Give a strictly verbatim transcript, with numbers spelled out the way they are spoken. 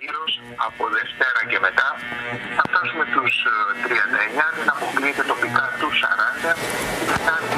γύρος από Δευτέρα και μετά θα φτάσουμε τους τριάντα εννιά, δεν αποκλείεται τοπικά τους σαράντα και φτάνει